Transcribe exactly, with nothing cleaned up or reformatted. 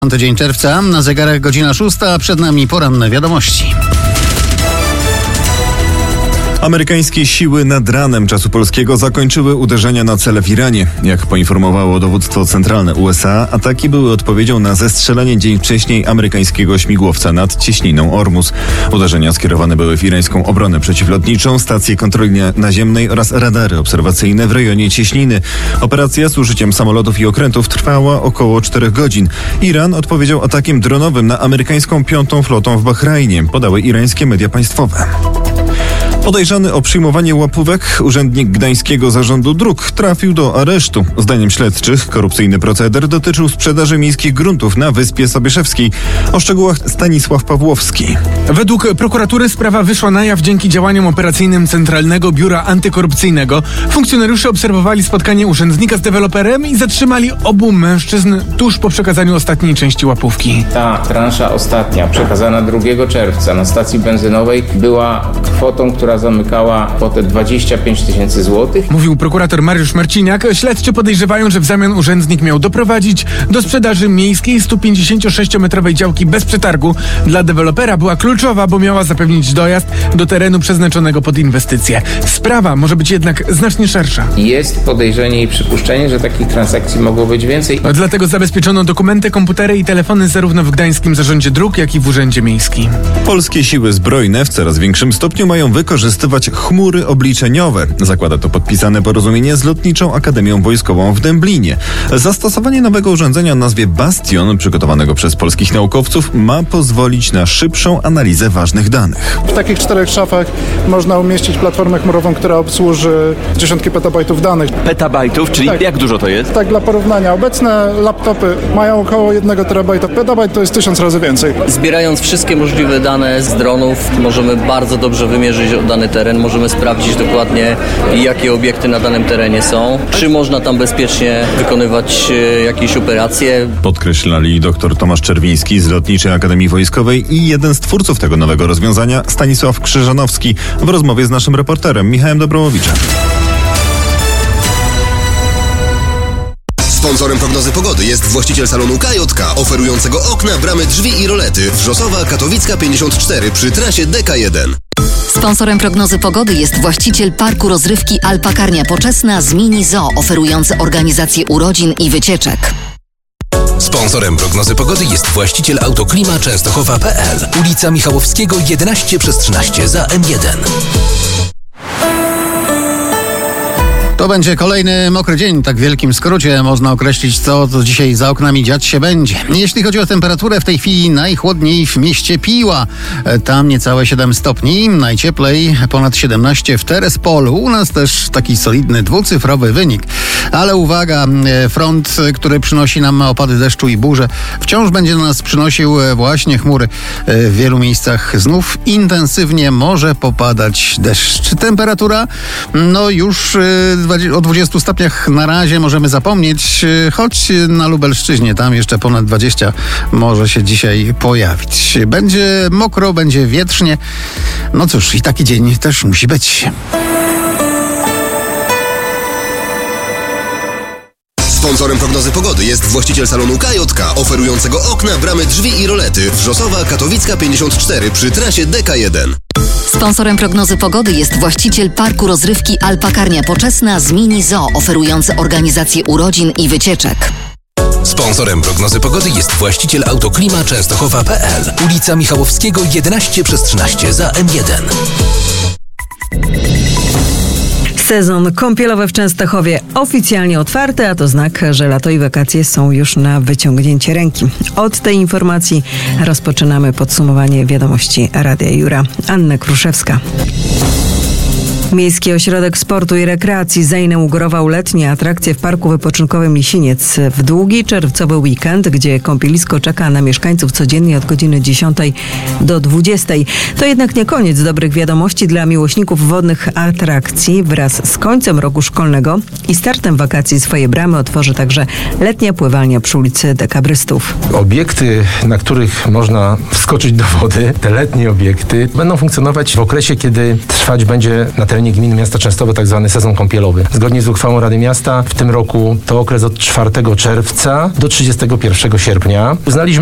Dzień czerwca, na zegarach godzina szósta, przed nami poranne wiadomości. Amerykańskie siły nad ranem czasu polskiego zakończyły uderzenia na cele w Iranie. Jak poinformowało dowództwo centralne U S A, ataki były odpowiedzią na zestrzelenie dzień wcześniej amerykańskiego śmigłowca nad cieśniną Ormus. Uderzenia skierowane były w irańską obronę przeciwlotniczą, stację kontroli naziemnej oraz radary obserwacyjne w rejonie cieśniny. Operacja z użyciem samolotów i okrętów trwała około czterech godzin. Iran odpowiedział atakiem dronowym na amerykańską piątą flotą w Bahrajnie, podały irańskie media państwowe. Podejrzany o przyjmowanie łapówek urzędnik Gdańskiego Zarządu Dróg trafił do aresztu. Zdaniem śledczych korupcyjny proceder dotyczył sprzedaży miejskich gruntów na Wyspie Sobieszewskiej. O szczegółach Stanisław Pawłowski. Według prokuratury sprawa wyszła na jaw dzięki działaniom operacyjnym Centralnego Biura Antykorupcyjnego. Funkcjonariusze obserwowali spotkanie urzędnika z deweloperem i zatrzymali obu mężczyzn tuż po przekazaniu ostatniej części łapówki. Ta transza ostatnia, przekazana drugiego czerwca na stacji benzynowej, była kwotą, która zamykała kwotę dwadzieścia pięć tysięcy złotych. Mówił prokurator Mariusz Marciniak. Śledczy podejrzewają, że w zamian urzędnik miał doprowadzić do sprzedaży miejskiej sto pięćdziesięciosześciometrowej działki bez przetargu. Dla dewelopera była kluczowa, bo miała zapewnić dojazd do terenu przeznaczonego pod inwestycje. Sprawa może być jednak znacznie szersza. Jest podejrzenie i przypuszczenie, że takich transakcji mogło być więcej. Dlatego zabezpieczono dokumenty, komputery i telefony zarówno w Gdańskim Zarządzie Dróg, jak i w Urzędzie Miejskim. Polskie siły zbrojne w coraz większym stopniu mają wykorzystywać chmury obliczeniowe. Zakłada to podpisane porozumienie z Lotniczą Akademią Wojskową w Dęblinie. Zastosowanie nowego urządzenia o nazwie Bastion, przygotowanego przez polskich naukowców, ma pozwolić na szybszą analizę ważnych danych. W takich czterech szafach można umieścić platformę chmurową, która obsłuży dziesiątki petabajtów danych. Petabajtów? Czyli tak. Jak dużo to jest? Tak, dla porównania. Obecne laptopy mają około jednego terabajta. Petabajt to jest tysiąc razy więcej. Zbierając wszystkie możliwe dane z dronów, możemy bardzo dobrze wymierzyć dany teren, możemy sprawdzić dokładnie, jakie obiekty na danym terenie są, czy można tam bezpiecznie wykonywać jakieś operacje. Podkreślali dr Tomasz Czerwiński z Lotniczej Akademii Wojskowej i jeden z twórców tego nowego rozwiązania, Stanisław Krzyżanowski, w rozmowie z naszym reporterem Michałem Dobrołowiczem. Sponsorem prognozy pogody jest właściciel salonu K J K, oferującego okna, bramy, drzwi i rolety. Wrzosowa, Katowicka pięćdziesiąt cztery przy trasie D K jeden. Sponsorem prognozy pogody jest właściciel parku rozrywki Alpakarnia Poczesna z Mini Zoo, oferujący organizację urodzin i wycieczek. Sponsorem prognozy pogody jest właściciel Autoklima Częstochowa kropka p l. Ulica Michałowskiego jedenaście przez trzynaście za M jeden. To będzie kolejny mokry dzień, tak w wielkim skrócie można określić, co to dzisiaj za oknami dziać się będzie. Jeśli chodzi o temperaturę, w tej chwili najchłodniej w mieście Piła. Tam niecałe siedem stopni, najcieplej ponad siedemnaście w Terespolu. U nas też taki solidny dwucyfrowy wynik. Ale uwaga, front, który przynosi nam opady deszczu i burze, wciąż będzie do nas przynosił właśnie chmury. W wielu miejscach znów intensywnie może popadać deszcz. Temperatura, no już o dwudziestu stopniach na razie możemy zapomnieć, choć na Lubelszczyźnie tam jeszcze ponad dwadzieścia może się dzisiaj pojawić. Będzie mokro, będzie wietrznie. No cóż, i taki dzień też musi być. Sponsorem prognozy pogody jest właściciel salonu K J K, oferującego okna, bramy, drzwi i rolety. Wrzosowa, Katowicka pięćdziesiąt cztery przy trasie D K jeden. Sponsorem prognozy pogody jest właściciel parku rozrywki Alpakarnia Poczesna z Mini Zoo, oferujący organizację urodzin i wycieczek. Sponsorem prognozy pogody jest właściciel Autoklima Częstochowa kropka p l. Ulica Michałowskiego jedenaście przez trzynaście za M jeden. Sezon kąpielowy w Częstochowie oficjalnie otwarty, a to znak, że lato i wakacje są już na wyciągnięcie ręki. Od tej informacji rozpoczynamy podsumowanie wiadomości Radia Jura. Anna Kruszewska. Miejski Ośrodek Sportu i Rekreacji zainaugurował letnie atrakcje w Parku Wypoczynkowym Lisiniec w długi czerwcowy weekend, gdzie kąpielisko czeka na mieszkańców codziennie od godziny dziesiątej do dwudziestej. To jednak nie koniec dobrych wiadomości dla miłośników wodnych atrakcji. Wraz z końcem roku szkolnego i startem wakacji swoje bramy otworzy także letnia pływalnia przy ulicy Dekabrystów. Obiekty, na których można wskoczyć do wody, te letnie obiekty, będą funkcjonować w okresie, kiedy trwać będzie na terenie terenie gminy miasta Częstochowa tak zwany sezon kąpielowy. Zgodnie z uchwałą Rady Miasta w tym roku to okres od czwartego czerwca do trzydziestego pierwszego sierpnia. Uznaliśmy